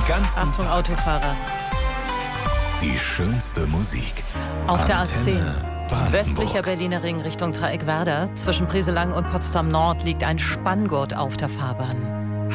ganzen Achtung, Tag Autofahrer. die schönste Musik. Auf der Antenne A10. Brandenburg. Westlicher Berliner Ring Richtung Dreieckwerder. Zwischen Brieselang und Potsdam Nord liegt ein Spanngurt auf der Fahrbahn.